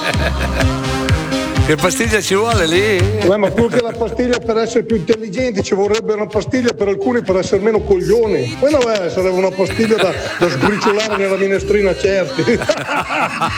Che pastiglia ci vuole lì? Ma più che la pastiglia per essere più intelligenti, ci vorrebbe una pastiglia per alcuni per essere meno coglioni. Poi no, sarebbe una pastiglia da sbriciolare nella minestrina, certi.